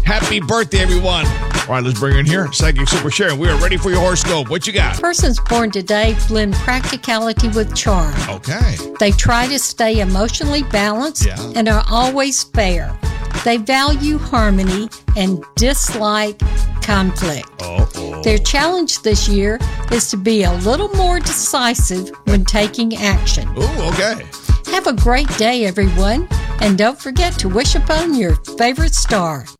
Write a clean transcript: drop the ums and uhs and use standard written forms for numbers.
Happy birthday, everyone. All right, let's bring her in here. Psychic Super Sharon, we are ready for your horoscope. What you got? Persons born today blend practicality with charm. Okay. They try to stay emotionally balanced and are always fair. They value harmony and dislike conflict. Their challenge this year is to be a little more decisive when taking action. Ooh, okay. Have a great day, everyone. And don't forget to wish upon your favorite star.